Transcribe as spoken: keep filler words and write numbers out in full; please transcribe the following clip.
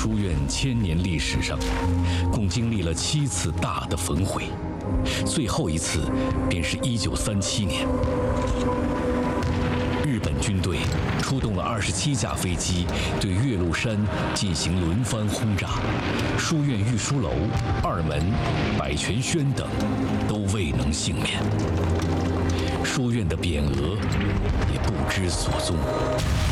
书院千年历史上，共经历了七次大的焚毁，最后一次便是一九三七年。日本军队出动了二十七架飞机，对岳麓山进行轮番轰炸，书院御书楼、二门、百泉轩等都未能幸免，书院的匾额也不知所踪。